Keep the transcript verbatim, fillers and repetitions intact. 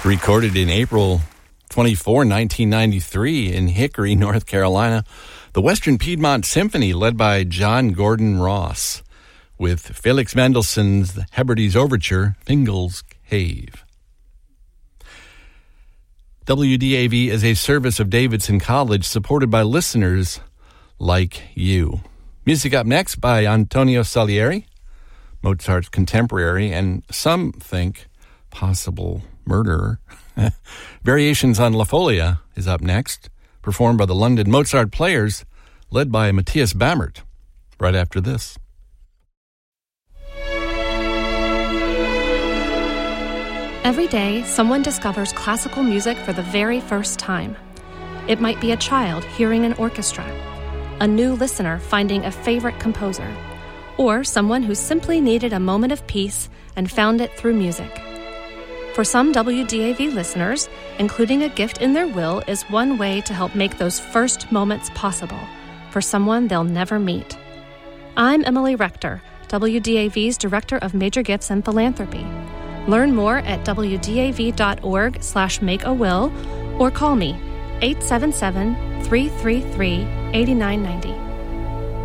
Recorded in April twenty-fourth, nineteen ninety-three in Hickory, North Carolina, the Western Piedmont Symphony led by John Gordon Ross with Felix Mendelssohn's Hebrides Overture, Fingal's Cave. W D A V is a service of Davidson College supported by listeners like you. Music up next by Antonio Salieri, Mozart's contemporary, and some think possible murderer. Variations on La Folia is up next, performed by the London Mozart Players, led by Matthias Bammert, right after this. Every day, someone discovers classical music for the very first time. It might be a child hearing an orchestra, a new listener finding a favorite composer, or someone who simply needed a moment of peace and found it through music. For some W D A V listeners, including a gift in their will is one way to help make those first moments possible for someone they'll never meet. I'm Emily Rector, W D A V's Director of Major Gifts and Philanthropy. Learn more at w d a v dot org slash make a will or call me eight seven seven, three three three, eight nine nine zero.